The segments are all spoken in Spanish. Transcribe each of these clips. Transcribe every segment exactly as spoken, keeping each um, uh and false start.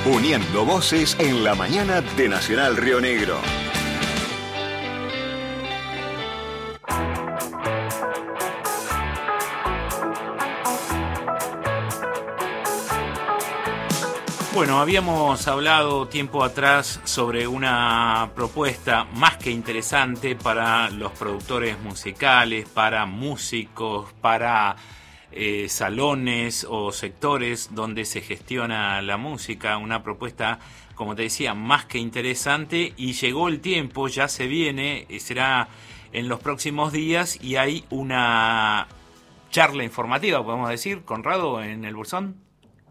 Uniendo voces en la mañana de Nacional Río Negro. Bueno, habíamos hablado tiempo atrás sobre una propuesta más que interesante para los productores musicales, para músicos, para eh, salones o sectores donde se gestiona la música. Una propuesta, como te decía, más que interesante, y llegó el tiempo, ya se viene, será en los próximos días, y hay una charla informativa, podemos decir, Conrado, en el Bolsón.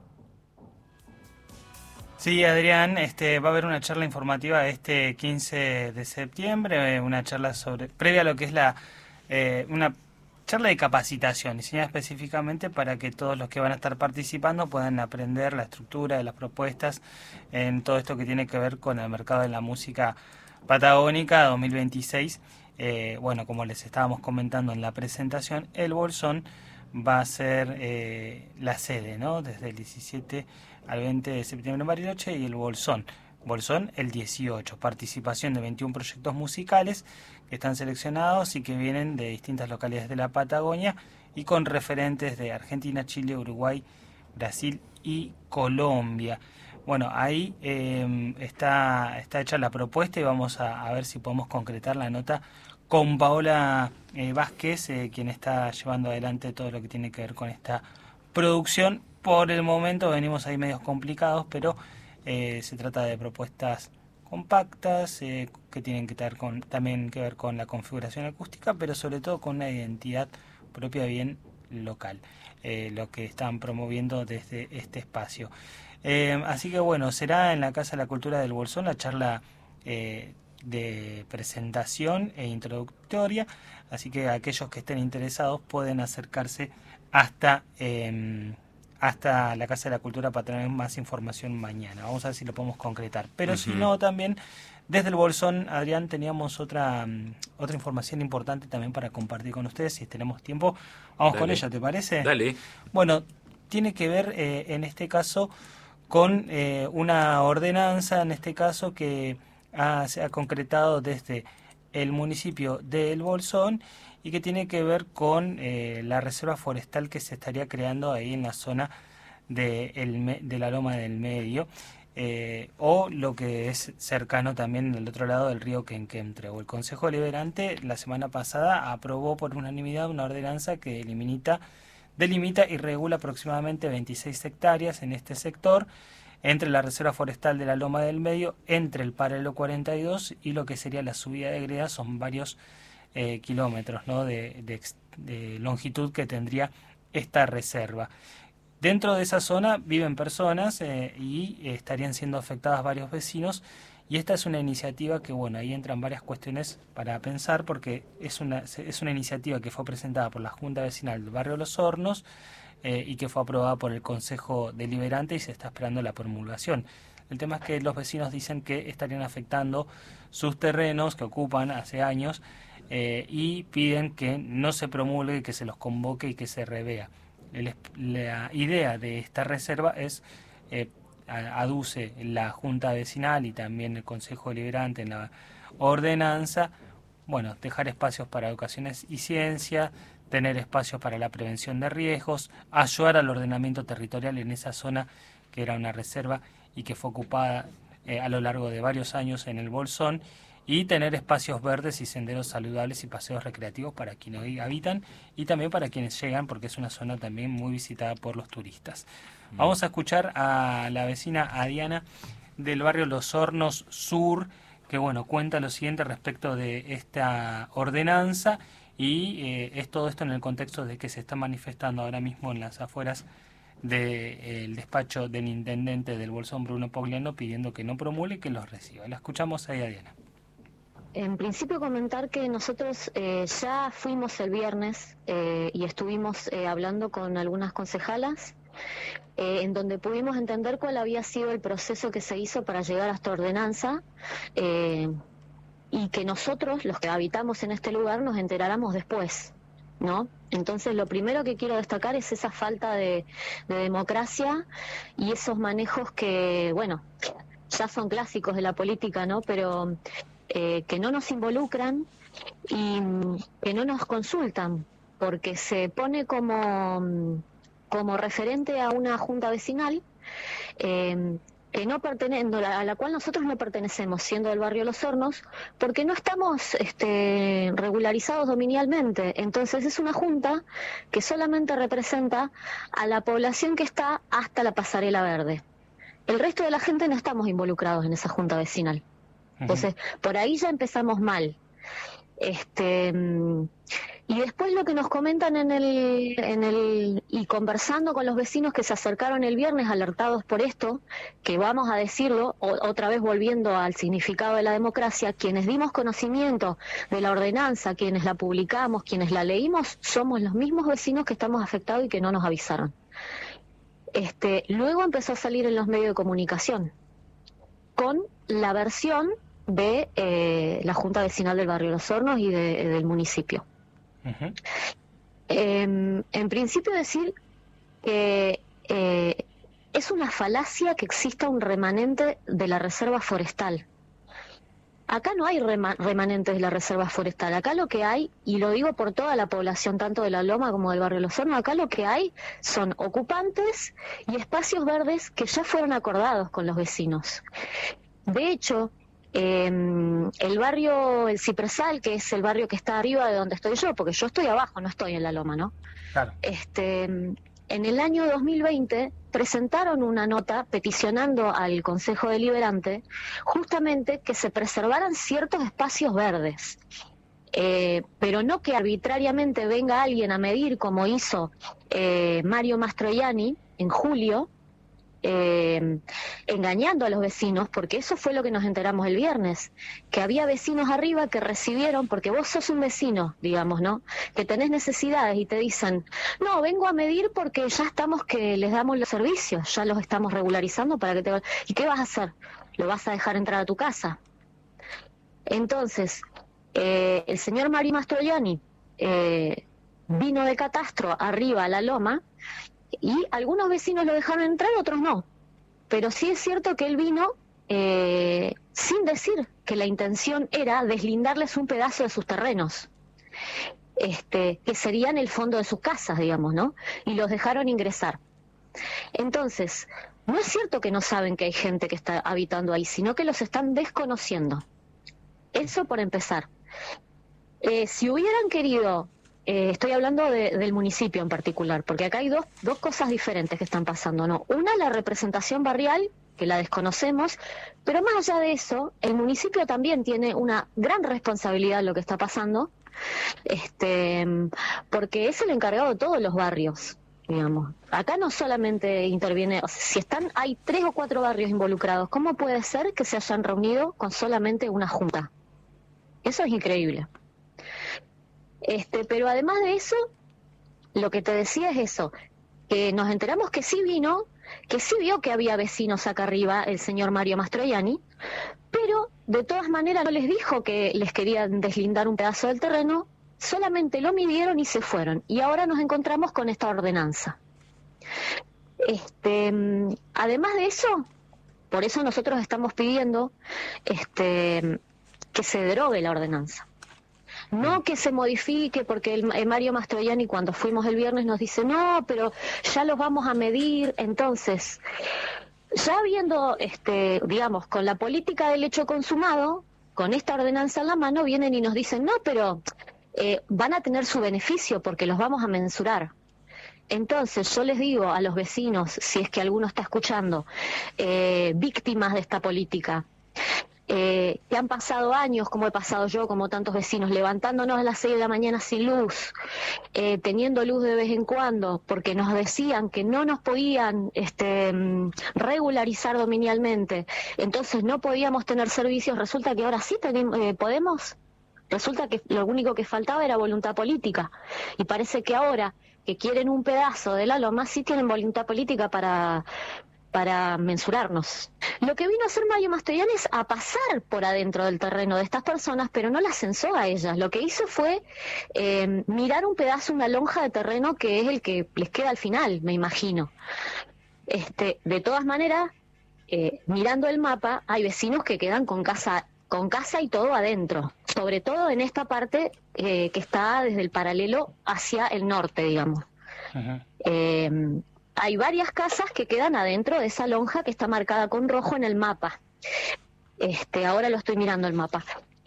Sí, Adrián, este, va a haber una charla informativa este quince de septiembre, una charla sobre previa a lo que es la eh, una charla de capacitación, diseñada específicamente para que todos los que van a estar participando puedan aprender la estructura de las propuestas en todo esto que tiene que ver con el mercado de la música patagónica dos mil veintiséis. Eh, bueno, como les estábamos comentando en la presentación, el Bolsón va a ser eh, la sede, ¿no? Desde el diecisiete al veinte de septiembre en Bariloche, y el Bolsón. Bolsón el dieciocho. Participación de veintiún proyectos musicales que están seleccionados y que vienen de distintas localidades de la Patagonia y con referentes de Argentina, Chile, Uruguay, Brasil y Colombia. Bueno, ahí eh, está, está hecha la propuesta y vamos a, a ver si podemos concretar la nota con Paola eh, Vázquez, eh, quien está llevando adelante todo lo que tiene que ver con esta producción. Por el momento venimos ahí medios complicados, pero eh, se trata de propuestas compactas eh, que tienen que tener con, también que ver con la configuración acústica, pero sobre todo con una identidad propia bien local, eh, lo que están promoviendo desde este espacio. Eh, así que bueno, será en la Casa de la Cultura del Bolsón la charla eh, de presentación e introductoria, así que aquellos que estén interesados pueden acercarse hasta eh, hasta la Casa de la Cultura para tener más información mañana. Vamos a ver si lo podemos concretar. Pero uh-huh. Si no, también desde el Bolsón, Adrián, teníamos otra otra información importante también para compartir con ustedes. Si tenemos tiempo, vamos Dale. con ella, ¿te parece? Dale. Bueno, tiene que ver eh, en este caso con eh, una ordenanza, en este caso que ha, se ha concretado desde el municipio de El Bolsón, y que tiene que ver con eh, la reserva forestal que se estaría creando ahí en la zona de, el, de la Loma del Medio, eh, o lo que es cercano también del otro lado del río Quenquemtre. El Consejo Deliberante la semana pasada aprobó por unanimidad una ordenanza que delimita, delimita y regula aproximadamente veintiséis hectáreas en este sector, entre la reserva forestal de la Loma del Medio, entre el paralelo cuarenta y dos y lo que sería la subida de greda. Son varios Eh, kilómetros, ¿no? de, de, de longitud que tendría esta reserva. Dentro de esa zona viven personas eh, y eh, estarían siendo afectadas varios vecinos, y esta es una iniciativa que, bueno, ahí entran varias cuestiones para pensar, porque es una, es una iniciativa que fue presentada por la Junta Vecinal del Barrio Los Hornos eh, y que fue aprobada por el Consejo Deliberante y se está esperando la promulgación. El tema es que los vecinos dicen que estarían afectando sus terrenos que ocupan hace años, Eh, y piden que no se promulgue, que se los convoque y que se revea. El, la idea de esta reserva es, eh, aduce la Junta Vecinal y también el Consejo Deliberante en la ordenanza, bueno, dejar espacios para educación y ciencia, tener espacios para la prevención de riesgos, ayudar al ordenamiento territorial en esa zona que era una reserva y que fue ocupada eh, a lo largo de varios años en el Bolsón, y tener espacios verdes y senderos saludables y paseos recreativos para quienes hoy habitan y también para quienes llegan, porque es una zona también muy visitada por los turistas. Mm. Vamos a escuchar a la vecina Adriana del barrio Los Hornos Sur, que bueno, cuenta lo siguiente respecto de esta ordenanza, y eh, es todo esto en el contexto de que se está manifestando ahora mismo en las afueras del de, despacho del intendente del Bolsón, Bruno Pogliano, pidiendo que no promulgue y que los reciba. La escuchamos ahí, Adriana. En principio comentar que nosotros eh, ya fuimos el viernes eh, y estuvimos eh, hablando con algunas concejalas, eh, en donde pudimos entender cuál había sido el proceso que se hizo para llegar a esta ordenanza, eh, y que nosotros, los que habitamos en este lugar, nos enteráramos después. ¿no? Entonces lo primero que quiero destacar es esa falta de, de democracia y esos manejos que, bueno, ya son clásicos de la política, ¿no? Pero eh, que no nos involucran y que no nos consultan, porque se pone como, como referente a una junta vecinal eh, que no pertenece, a la cual nosotros no pertenecemos, siendo del barrio Los Hornos, porque no estamos este, regularizados dominialmente. Entonces es una junta que solamente representa a la población que está hasta la pasarela verde. El resto de la gente no estamos involucrados en esa junta vecinal. Entonces, uh-huh. por ahí ya empezamos mal. Este y después lo que nos comentan en el en el y conversando con los vecinos que se acercaron el viernes alertados por esto, que vamos a decirlo o, otra vez volviendo al significado de la democracia, quienes dimos conocimiento de la ordenanza, quienes la publicamos, quienes la leímos, somos los mismos vecinos que estamos afectados y que no nos avisaron. Este, luego empezó a salir en los medios de comunicación con la versión de eh, la Junta Vecinal del Barrio Los Hornos y de, del municipio. Uh-huh. Eh, en principio decir que eh, es una falacia que exista un remanente de la reserva forestal. Acá no hay rema- remanentes de la reserva forestal. Acá lo que hay, y lo digo por toda la población, tanto de La Loma como del Barrio Los Hornos, acá lo que hay son ocupantes y espacios verdes que ya fueron acordados con los vecinos. De hecho, eh, el barrio El Cipresal, que es el barrio que está arriba de donde estoy yo, porque yo estoy abajo, no estoy en La Loma, ¿no? Claro. Este, en el año dos mil veinte presentaron una nota peticionando al Consejo Deliberante justamente que se preservaran ciertos espacios verdes, eh, pero no que arbitrariamente venga alguien a medir como hizo eh, Mario Mastroianni en julio, eh, engañando a los vecinos, porque eso fue lo que nos enteramos el viernes, que había vecinos arriba que recibieron, porque vos sos un vecino, digamos, ¿no?, que tenés necesidades y te dicen, no, vengo a medir porque ya estamos que les damos los servicios, ya los estamos regularizando para que te... ¿Y qué vas a hacer? ¿Lo vas a dejar entrar a tu casa? Entonces, eh, el señor Mario Mastroianni eh, vino de Catastro arriba a La Loma, y algunos vecinos lo dejaron entrar, otros no. Pero sí es cierto que él vino eh, sin decir que la intención era deslindarles un pedazo de sus terrenos, este, que serían el fondo de sus casas, digamos, ¿no? Y los dejaron ingresar. Entonces, no es cierto que no saben que hay gente que está habitando ahí, sino que los están desconociendo. Eso por empezar. Eh, si hubieran querido... Eh, estoy hablando de, del municipio en particular, porque acá hay dos, dos cosas diferentes que están pasando, ¿no? Una, la representación barrial, que la desconocemos, pero más allá de eso, el municipio también tiene una gran responsabilidad en lo que está pasando, este, porque es el encargado de todos los barrios, digamos. Acá no solamente interviene, o sea, si están, hay tres o cuatro barrios involucrados, ¿cómo puede ser que se hayan reunido con solamente una junta? Eso es increíble. Este, pero además de eso, lo que te decía es eso, que nos enteramos que sí vino, que sí vio que había vecinos acá arriba, el señor Mario Mastroianni, pero de todas maneras no les dijo que les querían deslindar un pedazo del terreno, solamente lo midieron y se fueron, y ahora nos encontramos con esta ordenanza. Este, además de eso, por eso nosotros estamos pidiendo este, que se derogue la ordenanza. No que se modifique, porque el, el Mario Mastroianni cuando fuimos el viernes nos dice, no, pero ya los vamos a medir. Entonces, ya viendo, este, digamos, con la política del hecho consumado, con esta ordenanza en la mano, vienen y nos dicen, no, pero eh, van a tener su beneficio porque los vamos a mensurar. Entonces yo les digo a los vecinos, si es que alguno está escuchando, eh, víctimas de esta política, Eh, que han pasado años, como he pasado yo, como tantos vecinos, levantándonos a las seis de la mañana sin luz, eh, teniendo luz de vez en cuando, porque nos decían que no nos podían este, regularizar dominialmente, entonces no podíamos tener servicios. Resulta que ahora sí tenemos, eh, podemos, resulta que lo único que faltaba era voluntad política, y parece que ahora que quieren un pedazo de La Loma sí tienen voluntad política para... para mensurarnos. Lo que vino a hacer Mario Mastroianni es a pasar por adentro del terreno de estas personas, pero no las censó a ellas. Lo que hizo fue eh, mirar un pedazo, una lonja de terreno que es el que les queda al final, me imagino. Este, de todas maneras, eh, mirando el mapa, hay vecinos que quedan con casa, con casa y todo adentro, sobre todo en esta parte eh, que está desde el paralelo hacia el norte, digamos. Uh-huh. Eh, hay varias casas que quedan adentro de esa lonja que está marcada con rojo en el mapa. Este, ahora lo estoy mirando el mapa.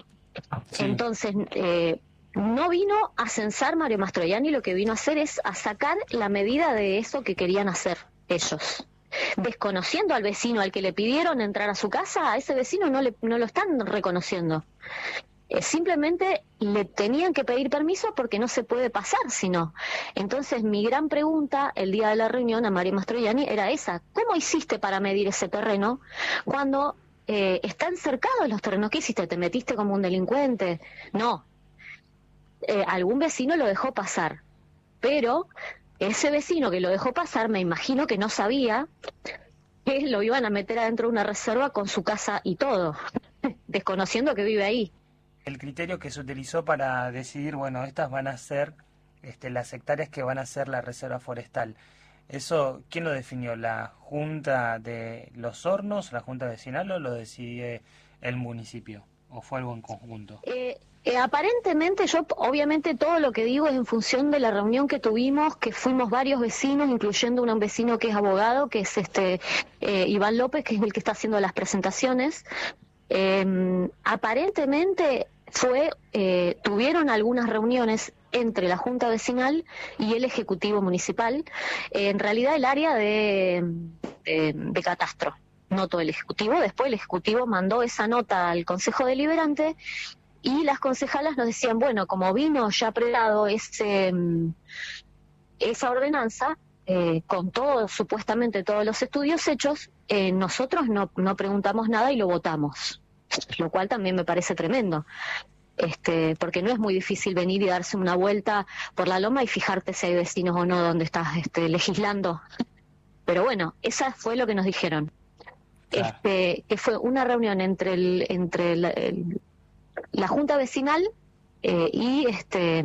Sí. Entonces, eh, no vino a censar Mario Mastroianni, lo que vino a hacer es a sacar la medida de eso que querían hacer ellos. Desconociendo al vecino al que le pidieron entrar a su casa, a ese vecino no, le, no lo están reconociendo. Eh, simplemente le tenían que pedir permiso porque no se puede pasar, sino. Entonces mi gran pregunta el día de la reunión a Mario Mastroianni era esa: ¿cómo hiciste para medir ese terreno cuando eh, están cercados los terrenos? ¿Qué hiciste? ¿Te metiste como un delincuente? No. Eh, algún vecino lo dejó pasar, pero ese vecino que lo dejó pasar, me imagino que no sabía que lo iban a meter adentro de una reserva con su casa y todo, desconociendo que vive ahí. El criterio que se utilizó para decidir, bueno, estas van a ser este, las hectáreas que van a ser la reserva forestal, ¿eso quién lo definió? ¿La Junta de los Hornos, la Junta Vecinal, o lo decide el municipio? ¿O fue algo en conjunto? Eh... Eh, aparentemente, yo obviamente todo lo que digo es en función de la reunión que tuvimos, que fuimos varios vecinos, incluyendo un vecino que es abogado, que es este eh, Iván López, que es el que está haciendo las presentaciones. Eh, aparentemente fue eh, tuvieron algunas reuniones entre la Junta Vecinal y el Ejecutivo Municipal, eh, en realidad el área de, de, de Catastro, no todo el Ejecutivo. Después el Ejecutivo mandó esa nota al Consejo Deliberante. Y las concejalas nos decían, bueno, como vino ya aprobado ese, esa ordenanza, eh, con todo, supuestamente todos los estudios hechos, eh, nosotros no, no preguntamos nada y lo votamos, lo cual también me parece tremendo, este, porque no es muy difícil venir y darse una vuelta por la loma y fijarte si hay vecinos o no donde estás este, legislando. Pero bueno, esa fue lo que nos dijeron, claro. este, que fue una reunión entre el... entre el, el la Junta Vecinal eh, y este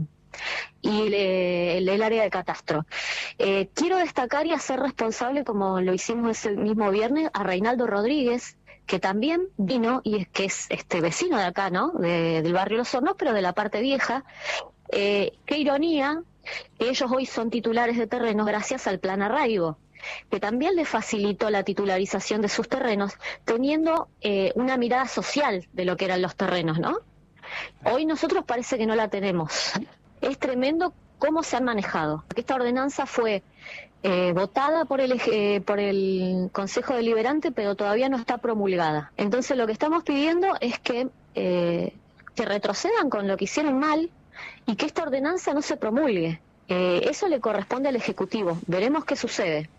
y el, el, el área de Catastro. Eh, quiero destacar y hacer responsable, como lo hicimos ese mismo viernes, a Reinaldo Rodríguez, que también vino, y es que es este vecino de acá, ¿no? De, del barrio Los Hornos, pero de la parte vieja. Eh, qué ironía que ellos hoy son titulares de terrenos gracias al Plan Arraigo, que también le facilitó la titularización de sus terrenos, teniendo eh, una mirada social de lo que eran los terrenos, ¿no? Hoy nosotros parece que no la tenemos. Es tremendo cómo se han manejado. Esta ordenanza fue eh, votada por el, eh, por el Consejo Deliberante, pero todavía no está promulgada. Entonces lo que estamos pidiendo es que, eh, que retrocedan con lo que hicieron mal y que esta ordenanza no se promulgue. Eh, eso le corresponde al Ejecutivo. Veremos qué sucede.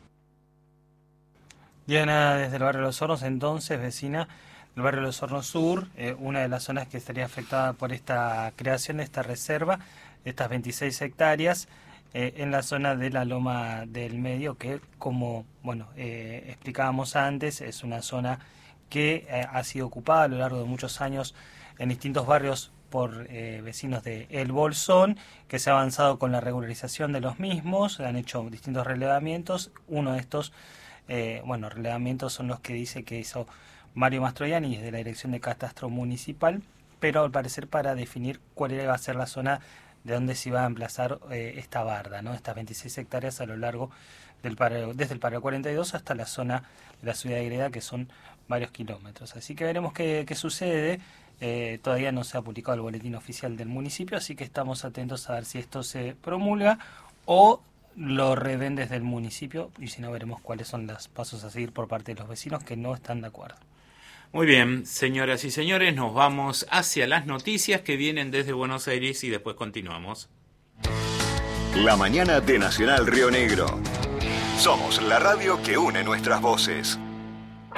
Diana, desde el barrio Los Hornos, entonces, vecina del barrio Los Hornos Sur, eh, una de las zonas que estaría afectada por esta creación de esta reserva, estas veintiséis hectáreas, eh, en la zona de la Loma del Medio, que como bueno eh, explicábamos antes, es una zona que eh, ha sido ocupada a lo largo de muchos años en distintos barrios por eh, vecinos de El Bolsón, que se ha avanzado con la regularización de los mismos, se han hecho distintos relevamientos. Uno de estos Eh, bueno, relevamientos son los que dice que hizo Mario Mastroianni desde la Dirección de Catastro Municipal, pero al parecer para definir cuál iba a ser la zona de donde se iba a emplazar eh, esta barda, ¿no? Estas veintiséis hectáreas a lo largo del paralelo, desde el paralelo cuarenta y dos hasta la zona de la ciudad de Greda, que son varios kilómetros. Así que veremos qué, qué sucede. Eh, todavía no se ha publicado el boletín oficial del municipio, así que estamos atentos a ver si esto se promulga o lo revén desde el municipio, y si no, veremos cuáles son los pasos a seguir por parte de los vecinos que no están de acuerdo. Muy bien, señoras y señores, nos vamos hacia las noticias que vienen desde Buenos Aires y después continuamos. La mañana de Nacional Río Negro. Somos la radio que une nuestras voces.